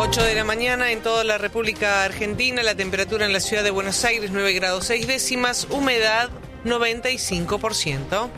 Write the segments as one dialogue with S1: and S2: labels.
S1: 8 de la mañana en toda la República Argentina, la temperatura en la ciudad de Buenos Aires 9 grados 6 décimas, humedad 95%.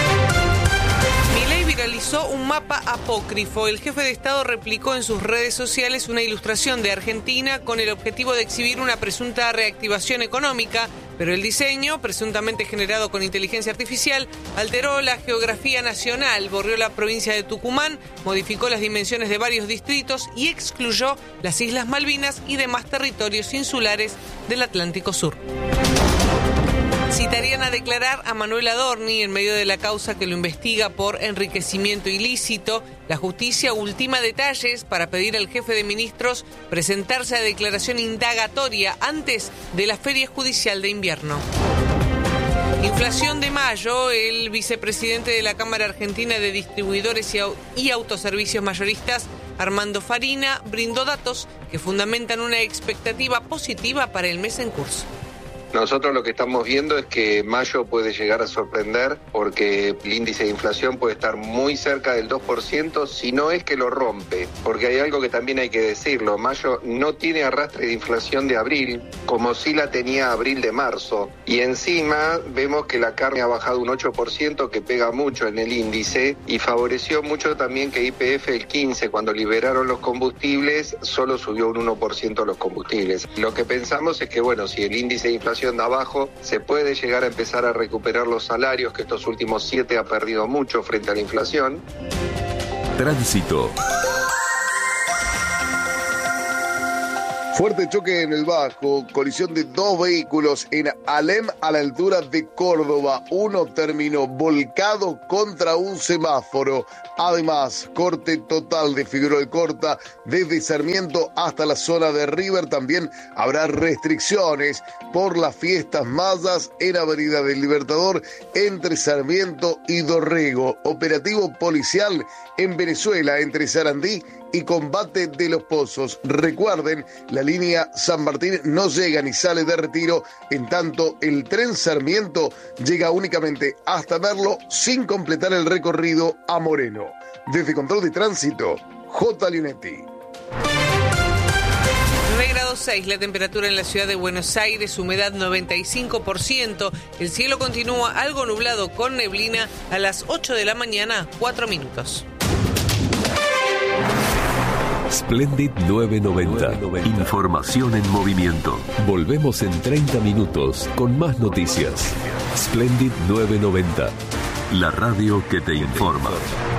S1: Milei viralizó un mapa apócrifo. El jefe de Estado replicó en sus redes sociales una ilustración de Argentina con el objetivo de exhibir una presunta reactivación económica, pero el diseño, presuntamente generado con inteligencia artificial, alteró la geografía nacional, borró la provincia de Tucumán, modificó las dimensiones de varios distritos y excluyó las Islas Malvinas y demás territorios insulares del Atlántico Sur. Citarían a declarar a Manuel Adorni en medio de la causa que lo investiga por enriquecimiento ilícito. La justicia ultima detalles para pedir al jefe de ministros presentarse a declaración indagatoria antes de la feria judicial de invierno. Inflación de mayo. El vicepresidente de la Cámara Argentina de Distribuidores y Autoservicios Mayoristas, Armando Farina, brindó datos que fundamentan una expectativa positiva para el mes en curso.
S2: Nosotros lo que estamos viendo es que mayo puede llegar a sorprender porque el índice de inflación puede estar muy cerca del 2%, si no es que lo rompe. Porque hay algo que también hay que decirlo, mayo no tiene arrastre de inflación de abril, como sí la tenía abril de marzo. Y encima vemos que la carne ha bajado un 8%, que pega mucho en el índice, y favoreció mucho también que YPF el 15, cuando liberaron los combustibles, solo subió un 1% los combustibles. Lo que pensamos es que, bueno, si el índice de inflación de abajo, se puede llegar a empezar a recuperar los salarios, que estos últimos 7 ha perdido mucho frente a la inflación.
S3: Tránsito.
S4: Fuerte choque en el Bajo, colisión de 2 vehículos en Alem a la altura de Córdoba. Uno terminó volcado contra un semáforo. Además, corte total de Figueroa Alcorta desde Sarmiento hasta la zona de River. También habrá restricciones por las fiestas mayas en Avenida del Libertador entre Sarmiento y Dorrego. Operativo policial en Venezuela entre Sarandí y Combate de los Pozos. Recuerden, la línea San Martín no llega ni sale de Retiro, en tanto el tren Sarmiento llega únicamente hasta Merlo sin completar el recorrido a Moreno. Desde Control de Tránsito, J. Leonetti.
S1: 9 grados 6 la temperatura en la ciudad de Buenos Aires, humedad 95%. El cielo continúa algo nublado con neblina a las 8 de la mañana, 4 minutos.
S3: Splendid 990. Información en movimiento. Volvemos en 30 minutos con más noticias. Splendid 990. La radio que te informa.